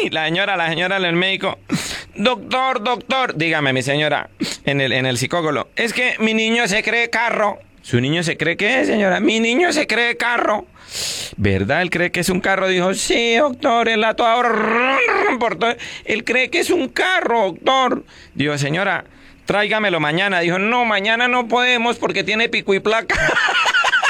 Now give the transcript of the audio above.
La señora del médico. Doctor, dígame, mi señora, en el psicólogo. Es que mi niño se cree carro. ¿Su niño se cree qué, señora? Mi niño se cree carro. ¿Verdad? Él cree que es un carro. Dijo, sí, doctor, él él cree que es un carro, doctor. Dijo, señora, tráigamelo mañana. Dijo, no, mañana no podemos porque tiene pico y placa.